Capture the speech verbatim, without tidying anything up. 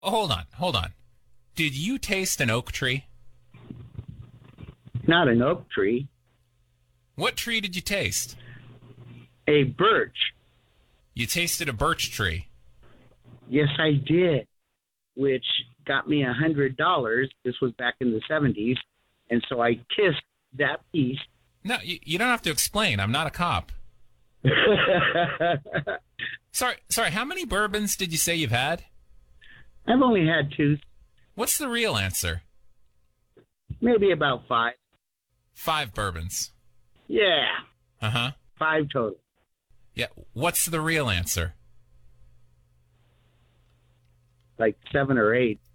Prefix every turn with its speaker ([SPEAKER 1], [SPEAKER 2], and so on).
[SPEAKER 1] Oh, hold on, hold on. Did you taste an oak tree?
[SPEAKER 2] Not an oak tree.
[SPEAKER 1] What tree did you taste?
[SPEAKER 2] A birch.
[SPEAKER 1] You tasted a birch tree.
[SPEAKER 2] Yes, I did, which got me a hundred dollars. This was back in the seventies, and so I kissed that piece.
[SPEAKER 1] No, you, you don't have to explain. I'm not a cop. Sorry, sorry. How many bourbons did you say you've had?
[SPEAKER 2] I've only had two.
[SPEAKER 1] What's the real answer?
[SPEAKER 2] Maybe about five.
[SPEAKER 1] Five bourbons.
[SPEAKER 2] Yeah.
[SPEAKER 1] Uh-huh.
[SPEAKER 2] Five total.
[SPEAKER 1] Yeah. What's the real answer?
[SPEAKER 2] Like seven or eight.